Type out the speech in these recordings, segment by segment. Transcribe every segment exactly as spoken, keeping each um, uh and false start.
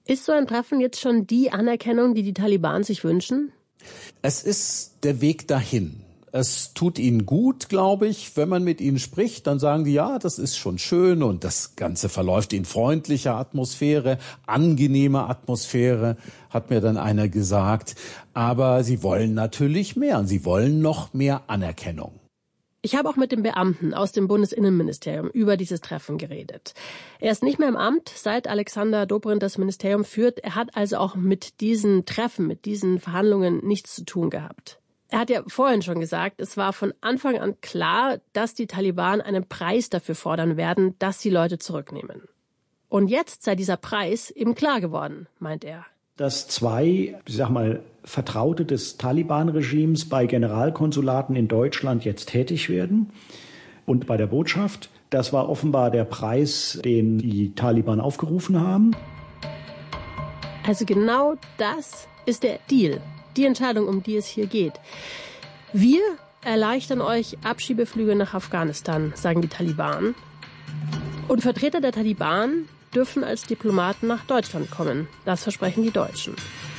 Ist so ein Treffen jetzt schon die Anerkennung, die die Taliban sich wünschen? Es ist der Weg dahin. Es tut ihnen gut, glaube ich, wenn man mit ihnen spricht, dann sagen die, ja, das ist schon schön und das Ganze verläuft in freundlicher Atmosphäre, angenehmer Atmosphäre, hat mir dann einer gesagt. Aber sie wollen natürlich mehr und sie wollen noch mehr Anerkennung. Ich habe auch mit dem Beamten aus dem Bundesinnenministerium über dieses Treffen geredet. Er ist nicht mehr im Amt, seit Alexander Dobrindt das Ministerium führt. Er hat also auch mit diesen Treffen, mit diesen Verhandlungen nichts zu tun gehabt. Er hat ja vorhin schon gesagt, es war von Anfang an klar, dass die Taliban einen Preis dafür fordern werden, dass sie Leute zurücknehmen. Und jetzt sei dieser Preis eben klar geworden, meint er. Dass zwei, ich sag mal, Vertraute des Taliban-Regimes bei Generalkonsulaten in Deutschland jetzt tätig werden und bei der Botschaft. Das war offenbar der Preis, den die Taliban aufgerufen haben. Also genau das ist der Deal. Die Entscheidung, um die es hier geht. Wir erleichtern euch Abschiebeflüge nach Afghanistan, sagen die Taliban. Und Vertreter der Taliban dürfen als Diplomaten nach Deutschland kommen. Das versprechen die Deutschen.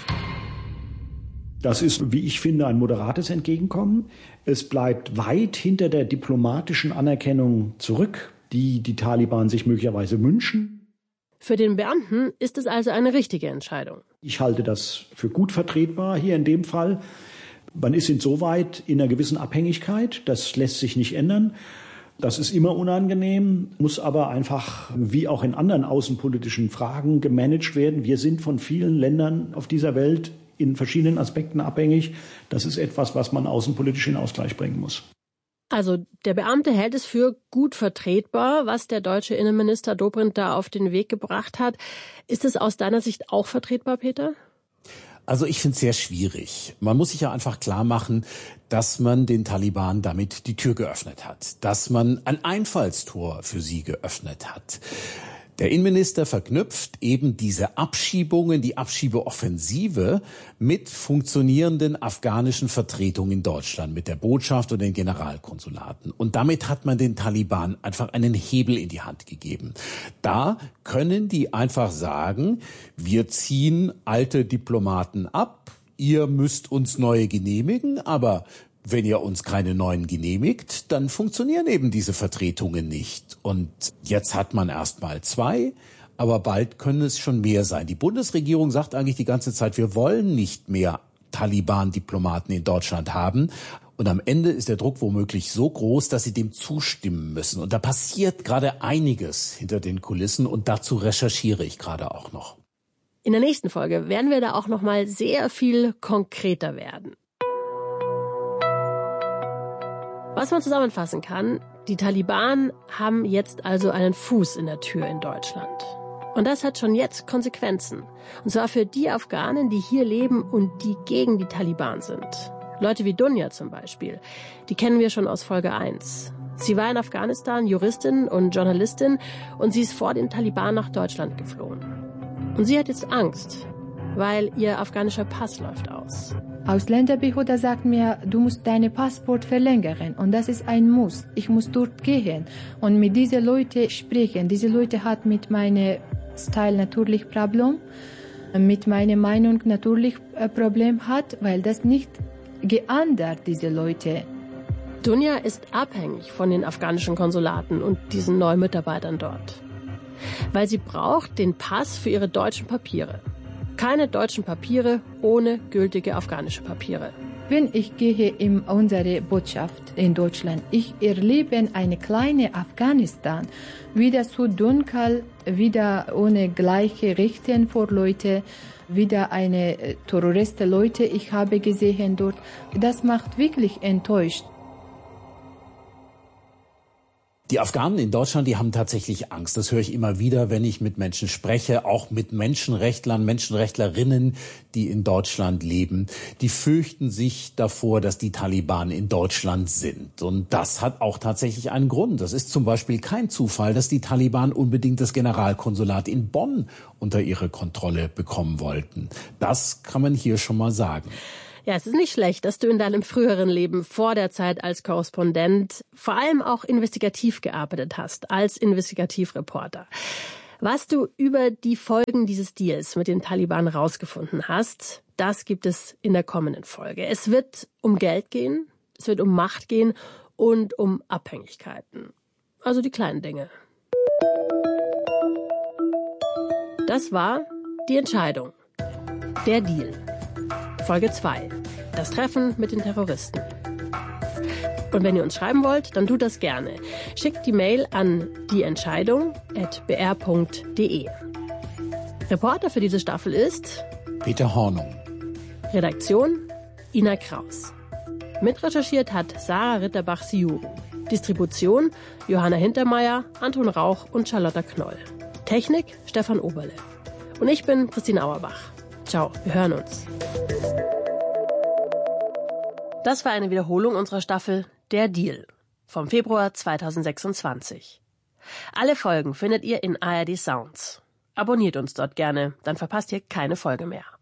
Das ist, wie ich finde, ein moderates Entgegenkommen. Es bleibt weit hinter der diplomatischen Anerkennung zurück, die die Taliban sich möglicherweise wünschen. Für den Beamten ist es also eine richtige Entscheidung. Ich halte das für gut vertretbar hier in dem Fall. Man ist insoweit in einer gewissen Abhängigkeit. Das lässt sich nicht ändern. Das ist immer unangenehm, muss aber einfach, wie auch in anderen außenpolitischen Fragen, gemanagt werden. Wir sind von vielen Ländern auf dieser Welt in verschiedenen Aspekten abhängig. Das ist etwas, was man außenpolitisch in Ausgleich bringen muss. Also der Beamte hält es für gut vertretbar, was der deutsche Innenminister Dobrindt da auf den Weg gebracht hat. Ist es aus deiner Sicht auch vertretbar, Peter? Also ich finde es sehr schwierig. Man muss sich ja einfach klar machen, dass man den Taliban damit die Tür geöffnet hat, dass man ein Einfallstor für sie geöffnet hat. Der Innenminister verknüpft eben diese Abschiebungen, die Abschiebeoffensive mit funktionierenden afghanischen Vertretungen in Deutschland, mit der Botschaft und den Generalkonsulaten. Und damit hat man den Taliban einfach einen Hebel in die Hand gegeben. Da können die einfach sagen, wir ziehen alte Diplomaten ab, ihr müsst uns neue genehmigen, aber wenn ihr uns keine neuen genehmigt, dann funktionieren eben diese Vertretungen nicht. Und jetzt hat man erst mal zwei, aber bald können es schon mehr sein. Die Bundesregierung sagt eigentlich die ganze Zeit, wir wollen nicht mehr Taliban-Diplomaten in Deutschland haben. Und am Ende ist der Druck womöglich so groß, dass sie dem zustimmen müssen. Und da passiert gerade einiges hinter den Kulissen und dazu recherchiere ich gerade auch noch. In der nächsten Folge werden wir da auch noch mal sehr viel konkreter werden. Was man zusammenfassen kann, die Taliban haben jetzt also einen Fuß in der Tür in Deutschland. Und das hat schon jetzt Konsequenzen. Und zwar für die Afghanen, die hier leben und die gegen die Taliban sind. Leute wie Dunja zum Beispiel, die kennen wir schon aus Folge eins. Sie war in Afghanistan Juristin und Journalistin und sie ist vor den Taliban nach Deutschland geflohen. Und sie hat jetzt Angst, weil ihr afghanischer Pass läuft aus. Ausländerbehörde sagt mir, du musst deinen Passport verlängern und das ist ein Muss. Ich muss dort gehen und mit diesen Leuten sprechen. Diese Leute hat mit meinem Style natürlich Problem, mit meiner Meinung natürlich ein Problem hat, weil das nicht geändert, diese Leute. Dunja ist abhängig von den afghanischen Konsulaten und diesen neuen Mitarbeitern dort. Weil sie braucht den Pass für ihre deutschen Papiere. Keine deutschen Papiere ohne gültige afghanische Papiere. Wenn ich gehe in unsere Botschaft in Deutschland, ich erlebe eine kleine Afghanistan, wieder so dunkel, wieder ohne gleiche Rechte für Leute, wieder eine Terroristen Leute, ich habe gesehen dort. Das macht wirklich enttäuscht. Die Afghanen in Deutschland, die haben tatsächlich Angst. Das höre ich immer wieder, wenn ich mit Menschen spreche, auch mit Menschenrechtlern, Menschenrechtlerinnen, die in Deutschland leben. Die fürchten sich davor, dass die Taliban in Deutschland sind. Und das hat auch tatsächlich einen Grund. Das ist zum Beispiel kein Zufall, dass die Taliban unbedingt das Generalkonsulat in Bonn unter ihre Kontrolle bekommen wollten. Das kann man hier schon mal sagen. Ja, es ist nicht schlecht, dass du in deinem früheren Leben vor der Zeit als Korrespondent vor allem auch investigativ gearbeitet hast, als Investigativreporter. Was du über die Folgen dieses Deals mit den Taliban rausgefunden hast, das gibt es in der kommenden Folge. Es wird um Geld gehen, es wird um Macht gehen und um Abhängigkeiten. Also die kleinen Dinge. Das war Die Entscheidung. Der Deal. Folge zwei. Das Treffen mit den Terroristen. Und wenn ihr uns schreiben wollt, dann tut das gerne. Schickt die Mail an dieentscheidung at b r punkt d e. Reporter für diese Staffel ist Peter Hornung. Redaktion Ina Kraus. Mitrecherchiert hat Sarah Ritterbach-Siuru. Distribution Johanna Hintermeier, Anton Rauch und Charlotta Knoll. Technik Stefan Oberle. Und ich bin Christine Auerbach. Ciao, wir hören uns. Das war eine Wiederholung unserer Staffel Der Deal vom Februar zweitausendsechsundzwanzig. Alle Folgen findet ihr in A R D Sounds. Abonniert uns dort gerne, dann verpasst ihr keine Folge mehr.